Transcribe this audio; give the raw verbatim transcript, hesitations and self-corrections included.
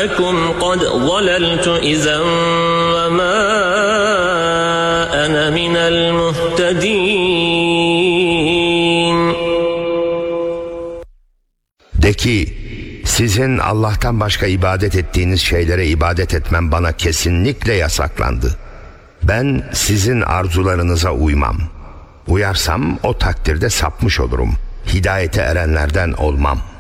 جاءكم قد ضللت إذا وما أنا من المهتدين. De ki, sizin Allah'tan başka ibadet ettiğiniz şeylere ibadet etmem bana kesinlikle yasaklandı. Ben sizin arzularınıza uymam. Uyarsam o takdirde sapmış olurum. Hidayete erenlerden olmam.